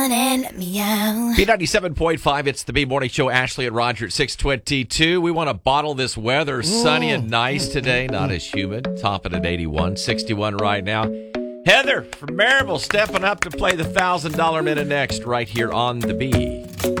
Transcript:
And meow. B97.5, it's the B Morning Show. Ashley and Roger at 6:22. We want to bottle this weather. Sunny and nice today, not as humid. Topping at 81, 61 right now. Heather from Maryville stepping up to play the $1,000 minute next right here on the B.